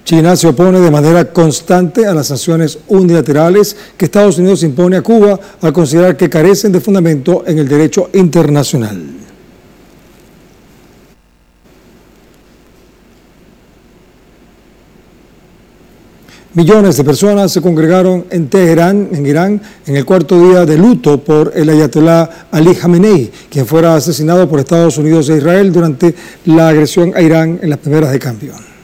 China se opone de manera constante a las sanciones unilaterales que Estados Unidos impone a Cuba al considerar que carecen de fundamento en el derecho internacional. Millones de personas se congregaron en Teherán, en Irán, en el cuarto día de luto por el ayatolá Ali Khamenei, quien fuera asesinado por Estados Unidos e Israel durante la agresión a Irán en las primeras de cambio.